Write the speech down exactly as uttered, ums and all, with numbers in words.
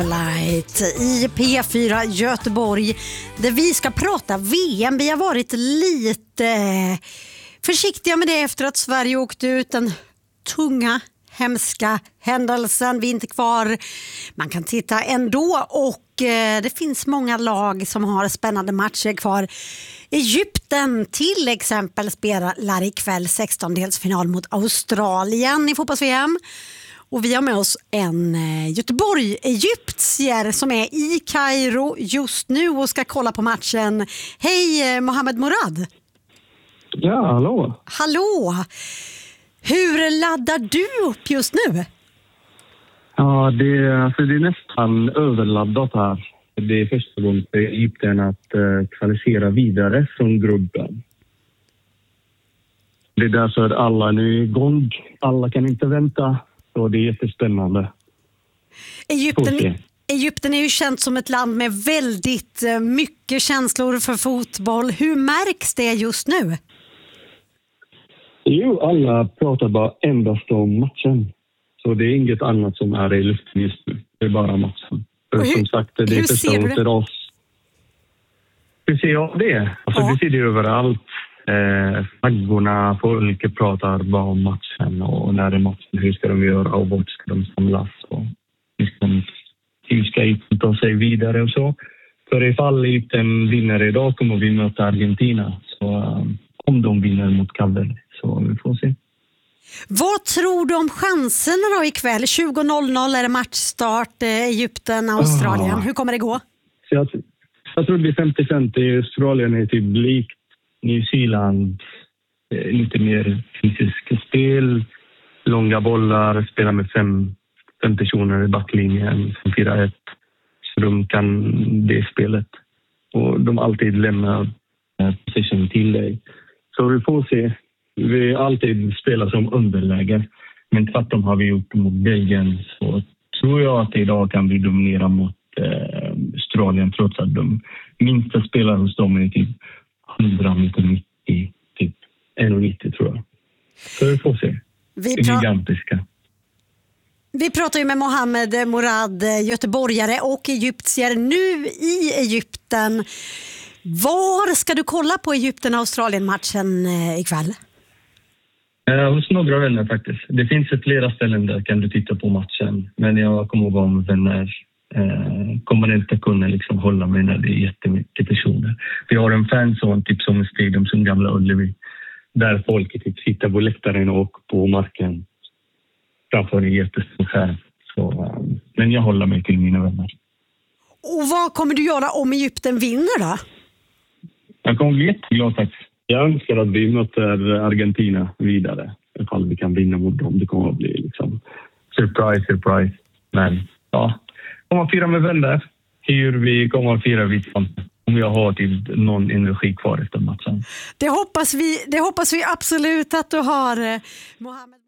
Light i P fyra Göteborg där vi ska prata V M. Vi har varit lite försiktiga med det efter att Sverige åkte ut den tunga, hemska händelsen. Vi är inte kvar. Man kan titta ändå och eh, det finns många lag som har spännande matcher kvar. Egypten till exempel spelar ikväll sextondelsfinal mot Australien i fotbolls-V M. Och vi har med oss en Göteborg-egyptier som är i Kairo just nu och ska kolla på matchen. Hej Mohammed Morad! Ja, hallå! Hallå! Hur laddar du upp just nu? Ja, det, alltså det är nästan överladdat här. Det är första gången för Egypten att uh, kvalificera vidare från gruppen. Det är därför att alla nu är igång. Alla kan inte vänta. Så det är jättespännande. Egypten, Egypten är ju känt som ett land med väldigt mycket känslor för fotboll. Hur märks det just nu? Jo, alla pratar bara endast om matchen. Så det är inget annat som är i luften just nu. Det är bara matchen. För hur, som sagt, det är första gången för oss. Hur ser jag det? Alltså, ja. Vi ser det överallt. Eh, flaggorna, folk pratar bara om matchen och när det är matchen, hur ska de göra och vart ska de samlas och liksom, hur ska Egypten ta sig vidare och så. För ifall Egypten vinner idag kommer vi möta Argentina, så um, om de vinner mot Kavel, så vi får se. Vad tror du om chanserna då ikväll? tjugo noll noll är det matchstart, eh, Egypten, Australien. Oh. Hur kommer det gå? Så jag, jag tror det blir femtio femtio. Australien är typ likt New Zeeland, eh, lite mer fysiska spel, långa bollar, spela med fem, fem personer i backlinjen, fyra ett. Så de kan det spelet. Och de alltid lämnar eh, position till dig. Så vi får se. Vi alltid spelar som underläge. Men tvärtom har vi gjort mot Belgien, så tror jag att idag kan vi dominera mot eh, Australien, trots att de minsta spelar hos dem är typ hundra nittio, typ en nittio tror jag. Så vi får se. Vi det är gigantiska. Vi pratar ju med Mohammed Morad, göteborgare och egyptier nu i Egypten. Var ska du kolla på Egypten-Australien-matchen ikväll? Eh, hos några vänner faktiskt. Det finns flera ställen där kan du titta på matchen. Men jag kommer att vara med vänner. Eh, kommer inte kunna liksom hålla mig när det är jättemycket personer. Vi har en fanzone typ som en stadium som Gamla Ullevi. Där folk typ sitter på läktaren och på marken. Framför en jättestor skärm. Så, um, men jag håller mig till mina vänner. Och vad kommer du göra om Egypten vinner då? Jag kommer bli jätteglad faktiskt. Jag önskar att vi möter Argentina vidare. Ifall vi kan vinna mot dem. Det kommer att bli liksom surprise, surprise. Men ja, kommer att fira med vänner. Hur vi kommer att fira vid om jag har till någon energi kvar efter matchen. Det hoppas vi, det hoppas vi absolut att du har, Mohammed.